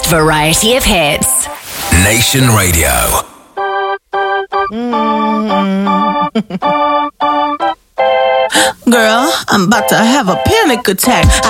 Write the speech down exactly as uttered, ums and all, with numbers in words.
biggest variety of hits. Nation Radio. Girl, I'm about to have a panic attack.